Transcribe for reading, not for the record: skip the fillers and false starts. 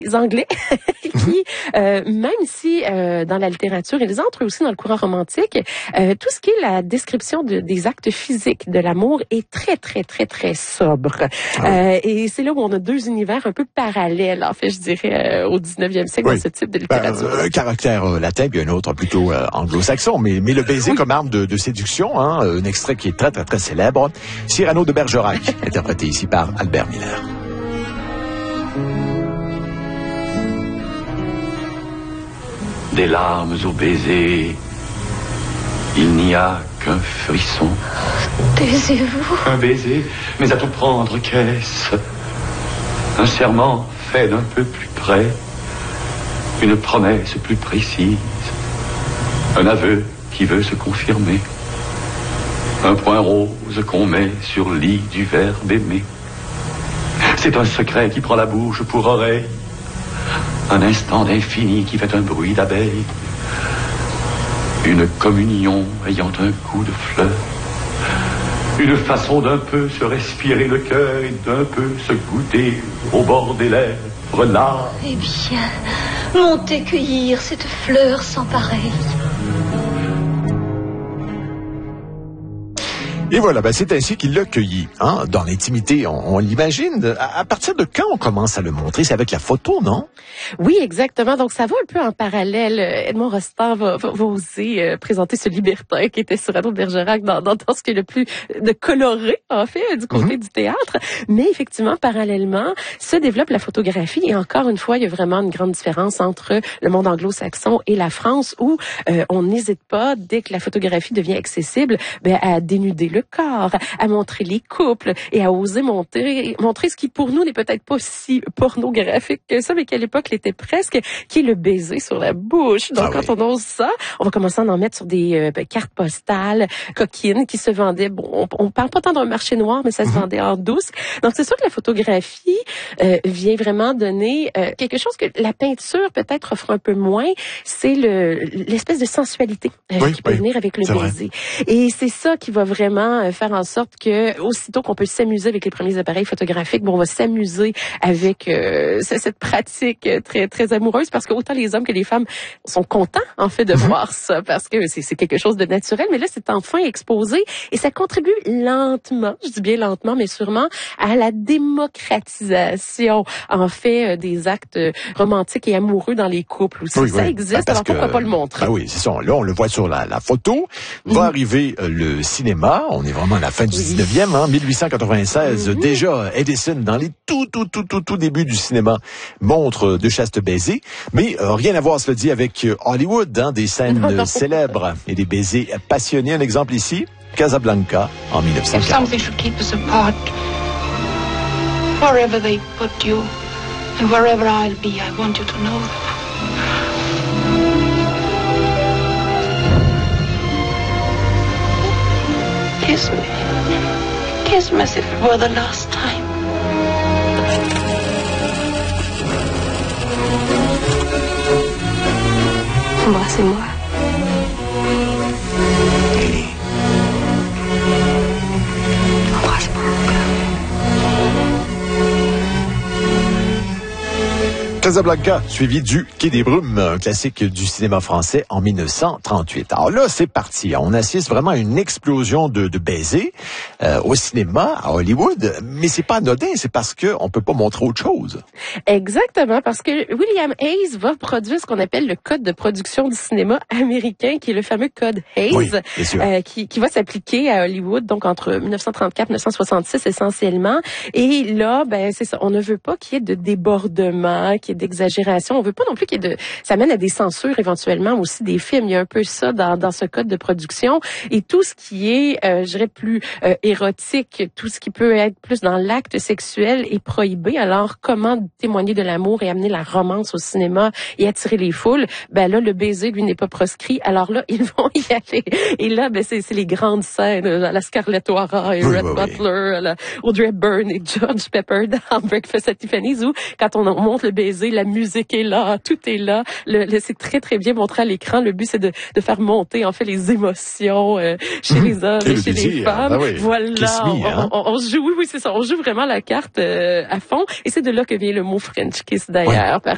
Les Anglais qui, même si dans la littérature, ils entrent aussi dans le courant romantique, tout ce qui est la description des actes physiques de l'amour est très, très, très, très sobre. Et c'est là où on a deux univers un peu parallèles, en fait, je dirais, au 19e siècle dans ce type de littérature. Un caractère latin, puis un autre plutôt anglo-saxon, mais le baiser comme arme de séduction, un extrait qui est très, très, très célèbre, Cyrano de Bergerac, interprété ici par Albert Miller. Des larmes au baiser, il n'y a qu'un frisson. Taisez-vous. Un baiser, mais à tout prendre, qu'est-ce? Un serment fait d'un peu plus près, une promesse plus précise, un aveu qui veut se confirmer, un point rose qu'on met sur le lit du verbe aimer. C'est un secret qui prend la bouche pour oreille, un instant d'infini qui fait un bruit d'abeille, une communion ayant un goût de fleur, une façon d'un peu se respirer le cœur et d'un peu se goûter au bord des lèvres là. Eh bien, montez cueillir cette fleur sans pareille. Et voilà, c'est ainsi qu'il l'a cueilli. Dans l'intimité, on l'imagine. À partir de quand on commence à le montrer? C'est avec la photo, non? Oui, exactement. Donc, ça va un peu en parallèle. Edmond Rostand va oser présenter ce libertin qui était Cyrano de Bergerac dans ce qui est le plus de coloré, en fait, du côté du théâtre. Mais effectivement, parallèlement, se développe la photographie. Et encore une fois, il y a vraiment une grande différence entre le monde anglo-saxon et la France, où on n'hésite pas, dès que la photographie devient accessible, à dénuder le corps, à montrer les couples et à oser montrer ce qui pour nous n'est peut-être pas si pornographique que ça, mais qu'à l'époque l'était presque, qui est le baiser sur la bouche. Donc quand on ose ça, on va commencer à en mettre sur des cartes postales coquines qui se vendaient. Bon, on parle pas tant d'un marché noir, mais ça se vendait en douce. Donc c'est sûr que la photographie vient vraiment donner quelque chose que la peinture peut-être offre un peu moins, c'est l'espèce de sensualité qui peut venir avec le baiser. Et c'est ça qui va vraiment faire en sorte que, aussitôt qu'on peut s'amuser avec les premiers appareils photographiques, on va s'amuser avec cette pratique très très amoureuse, parce que autant les hommes que les femmes sont contents en fait de voir ça, parce que c'est quelque chose de naturel. Mais là, c'est enfin exposé et ça contribue lentement, je dis bien lentement, mais sûrement, à la démocratisation en fait des actes romantiques et amoureux dans les couples aussi. Ça existe, alors pourquoi pas le montrer? Oui, c'est ça. Là, on le voit sur la photo. Va arriver le cinéma. On est vraiment à la fin du 19e, 1896. Déjà, Edison, dans les tout début du cinéma, montre de chastes baisers. Mais rien à voir, cela dit, avec Hollywood, des scènes célèbres et des baisers passionnés. Un exemple ici, Casablanca, en 1940. If something should keep us apart, wherever they put you, and wherever I'll be, I want you to know that. Kiss me. Kiss me as if it were the last time. Embrassez-moi. Embrasse-moi encore. Casablanca, suivi du Quai des Brumes, un classique du cinéma français en 1938. Alors là, c'est parti. On assiste vraiment à une explosion de baisers au cinéma, à Hollywood. Mais c'est pas anodin, c'est parce que on peut pas montrer autre chose. Exactement, parce que William Hays va produire ce qu'on appelle le code de production du cinéma américain, qui est le fameux code Hays, qui va s'appliquer à Hollywood, donc entre 1934 et 1966 essentiellement. Et là, c'est ça, on ne veut pas qu'il y ait de débordement, qu'il y ait d'exagération. On veut pas non plus qu'il y ait ça mène à des censures éventuellement aussi des films. Il y a un peu ça dans ce code de production. Et tout ce qui est, je dirais, plus érotique, tout ce qui peut être plus dans l'acte sexuel est prohibé. Alors, comment témoigner de l'amour et amener la romance au cinéma et attirer les foules? Là, le baiser, lui, n'est pas proscrit. Alors là, ils vont y aller. Et là, c'est les grandes scènes, la Scarlett O'Hara et Red Butler, la Audrey Hepburn et George Pepper dans Breakfast at Tiffany's, où, quand on montre le baiser, la musique est là, tout est là. C'est très, très bien montré à l'écran. Le but, c'est de faire monter, en fait, les émotions chez les hommes et chez les femmes. Voilà. On joue, c'est ça. On joue vraiment la carte à fond. Et c'est de là que vient le mot French kiss, d'ailleurs. Parce